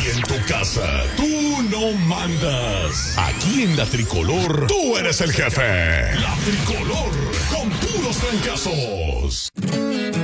en tu casa, tú no mandas. Aquí en La Tricolor, tú eres el jefe. La Tricolor, con puros trancazos.